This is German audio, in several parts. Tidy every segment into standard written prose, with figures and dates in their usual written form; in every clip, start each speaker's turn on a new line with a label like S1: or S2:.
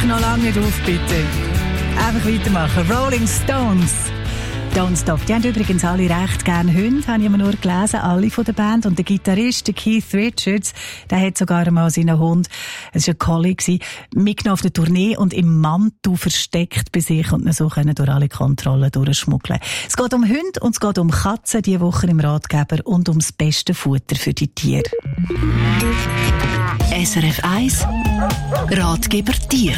S1: einfach noch lange nicht auf, bitte. Einfach weitermachen. Rolling Stones. Don't Stop. Die haben übrigens alle recht gerne Hunde, habe ich immer nur gelesen, alle von der Band. Und der Gitarrist, der Keith Richards, der hat sogar einmal seinen Hund, es war ein Collie, mitgenommen auf eine Tournee und im Mantel versteckt bei sich und ihn so können durch alle Kontrollen durchschmuggeln. Es geht um Hunde und es geht um Katzen diese Woche im Ratgeber und ums beste Futter für die Tiere.
S2: SRF 1 Ratgeber Tier.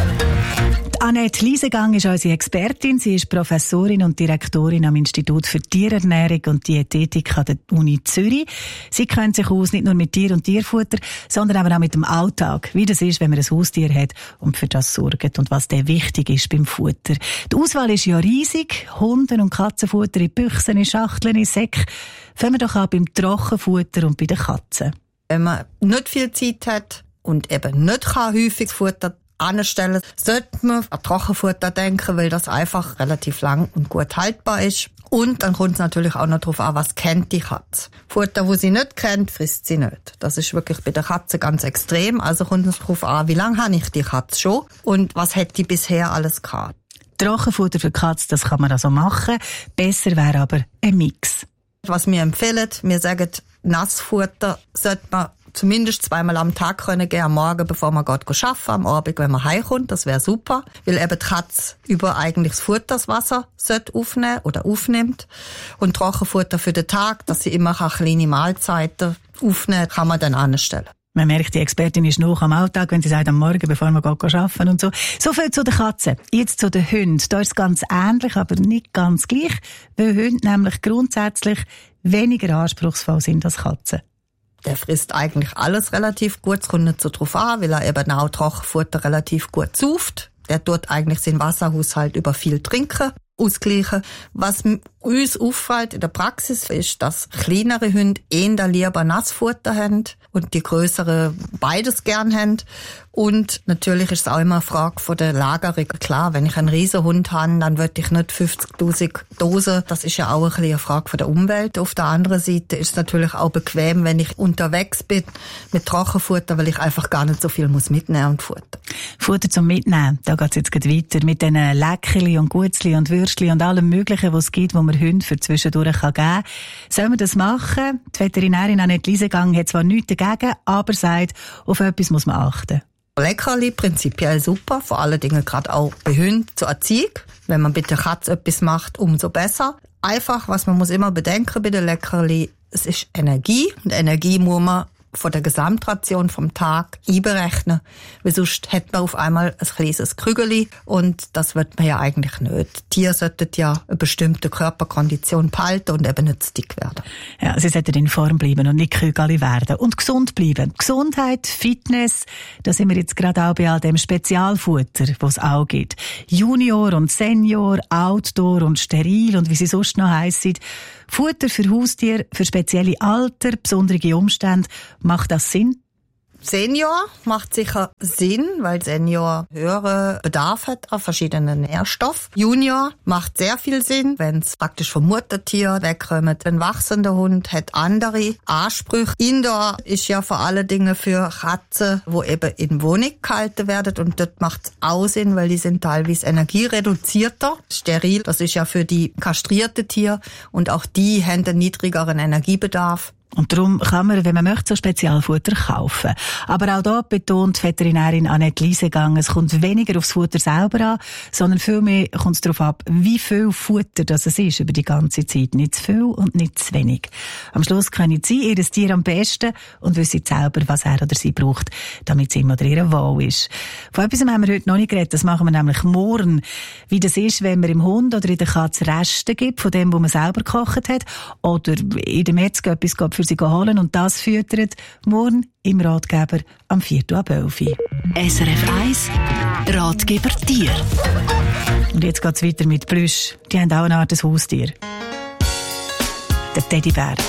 S1: Annette Liesegang ist unsere Expertin. Sie ist Professorin und Direktorin am Institut für Tierernährung und Diätetik an der Uni Zürich. Sie kennt sich aus nicht nur mit Tier und Tierfutter, sondern aber auch mit dem Alltag, wie das ist, wenn man ein Haustier hat und für das sorgt und was der wichtig ist beim Futter. Die Auswahl ist ja riesig. Hunde- und Katzenfutter in Büchsen, in Schachteln, in Säcken. Fangen wir doch an beim Trockenfutter und bei den Katzen.
S3: Wenn man nicht viel Zeit hat und eben nicht häufig Futter anstellen, sollte man an Trockenfutter denken, weil das einfach relativ lang und gut haltbar ist. Und dann kommt es natürlich auch noch darauf an, was kennt die Katze. Futter, wo sie nicht kennt, frisst sie nicht. Das ist wirklich bei der Katze ganz extrem. Also kommt es darauf an, wie lange habe ich die Katze schon und was hat die bisher alles gehabt.
S1: Trockenfutter für Katze, das kann man also machen. Besser wäre aber ein Mix.
S3: Was wir empfehlen, wir sagen, Nassfutter sollte man zumindest 2-mal am Tag können gehen, am Morgen, bevor man geht arbeiten, am Abend, wenn man heimkommt, das wäre super, weil eben die Katze über eigentlich das Futter, das Wasser, sollte aufnehmen oder aufnimmt. Und Trockenfutter für den Tag, dass sie immer kleine Mahlzeiten aufnehmen, kann man dann anstellen.
S1: Man merkt, die Expertin ist noch am Alltag, wenn sie sagt, am Morgen, bevor man arbeiten und so. So viel zu den Katzen. Jetzt zu den Hunden. Da ist es ganz ähnlich, aber nicht ganz gleich, weil Hunde nämlich grundsätzlich weniger anspruchsvoll sind als Katzen.
S3: Der frisst eigentlich alles relativ gut, es kommt nicht so drauf an, weil er eben auch Trockenfutter relativ gut sauft. Der tut eigentlich seinen Wasserhaushalt über viel Trinken ausgleichen. Was uns auffällt in der Praxis ist, dass kleinere Hunde eher lieber Nassfutter haben und die grösseren beides gern haben. Und natürlich ist es auch immer eine Frage von der Lagerung. Klar, wenn ich einen Riesenhund habe, dann würde ich nicht 50'000 Dosen. Das ist ja auch ein bisschen eine Frage von der Umwelt. Auf der anderen Seite ist es natürlich auch bequem, wenn ich unterwegs bin mit Trockenfutter, weil ich einfach gar nicht so viel mitnehmen und Futter.
S1: Futter zum Mitnehmen, da geht es jetzt weiter mit den Leckerli und Gutzli und Würstli und allem Möglichen, was es gibt, wo man Hunde für zwischendurch geben kann. Sollen wir das machen? Die Veterinärin Annette Liesegang hat zwar nichts dagegen, aber sagt, auf etwas muss man achten.
S3: Leckerli prinzipiell super, vor allen Dingen gerade auch bei Hunden zur Erziehung. Wenn man mit der Katze etwas macht, umso besser. Einfach, was man muss immer bedenken bei den Leckerli, es ist Energie und Energie muss man von der Gesamtration vom Tag einberechnen, weil sonst hat man auf einmal ein kleines Krügeli und das wird man ja eigentlich nicht. Tiere sollten ja eine bestimmte Körperkondition behalten und eben nicht dick werden.
S1: Ja, sie sollten in Form bleiben und nicht Krügeli werden und gesund bleiben. Gesundheit, Fitness, da sind wir jetzt gerade auch bei all dem Spezialfutter, was es auch gibt. Junior und Senior, Outdoor und Steril und wie sie sonst noch heissen. Futter für Haustiere, für spezielle Alter, besondere Umstände. Macht das Sinn?
S3: Senior macht sicher Sinn, weil Senior höheren Bedarf hat an verschiedenen Nährstoffen. Junior macht sehr viel Sinn, wenn es praktisch vom Muttertier wegkommt. Ein wachsender Hund hat andere Ansprüche. Indoor ist ja vor allen Dingen für Katzen, wo eben in Wohnung gehalten werden und dort macht es auch Sinn, weil die sind teilweise energiereduzierter. Steril, das ist ja für die kastrierten Tiere und auch die haben einen niedrigeren Energiebedarf.
S1: Und darum kann man, wenn man möchte, so Spezialfutter kaufen. Aber auch da betont die Veterinärin Annette Liesegang, es kommt weniger aufs Futter selber an, sondern vielmehr kommt es darauf ab, wie viel Futter das es ist über die ganze Zeit. Nicht zu viel und nicht zu wenig. Am Schluss können Sie Ihr Tier am besten und wissen selber, was er oder sie braucht, damit es ihm oder ihr wohl ist. Von etwas haben wir heute noch nicht geredet, das machen wir nämlich morgen. Wie das ist, wenn man im Hund oder in der Katze Reste gibt, von dem, was man selber gekocht hat, oder in der Metzger etwas für sie holen und das füttert morgen im Ratgeber am 11:04.
S2: SRF 1 Ratgeber Tier.
S1: Und jetzt geht's weiter mit Plüsch. Die haben auch eine Art Haustier. Der Teddybär.